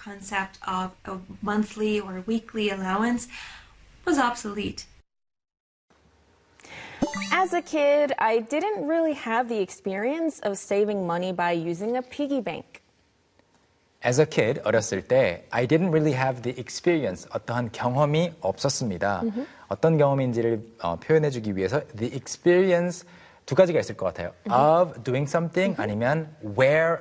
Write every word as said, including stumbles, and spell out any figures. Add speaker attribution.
Speaker 1: concept of a monthly or weekly allowance was obsolete.
Speaker 2: As a kid, I didn't really have the experience of saving money by using a piggy bank.
Speaker 3: As a kid, 어렸을 때 I didn't really have the experience, 어떠한 경험이 없었습니다. Mm-hmm. 어떤 경험인지를 어, 표현해주기 위해서 the experience 두 가지가 있을 것 같아요. Mm-hmm. of doing something mm-hmm. 아니면 where